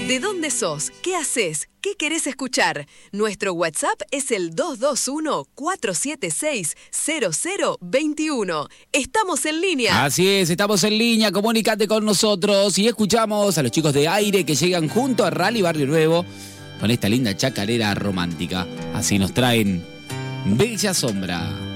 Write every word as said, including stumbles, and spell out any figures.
¿De dónde sos? ¿Qué haces? ¿Qué querés escuchar? Nuestro WhatsApp es el dos dos uno, cuatro siete seis, cero cero dos uno. Estamos en línea. Así es, estamos en línea. Comunicate con nosotros y escuchamos a los chicos de Aire que llegan junto a Rally Barrio Nuevo con esta linda chacarera romántica. Así nos traen Bella Sombra.